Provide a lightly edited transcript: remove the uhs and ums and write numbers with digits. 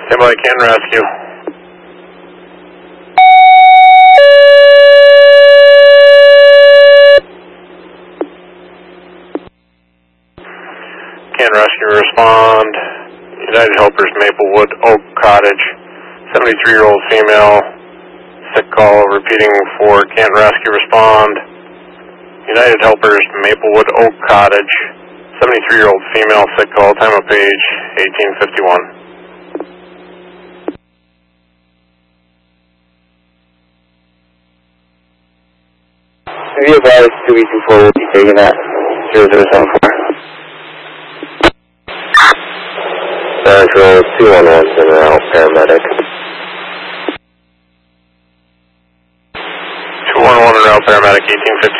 Stand by, Canton Rescue. Canton Rescue respond. United Helpers, Maplewood Oak Cottage. 73-year-old female. Sick call, repeating for Canton Rescue respond. United Helpers, Maplewood Oak Cottage. 73-year-old female, sick call, time of page 1851. Be advised, 2B24 will be taking that 0074. Central 211 en route, paramedic. 211 en route, paramedic, 1851.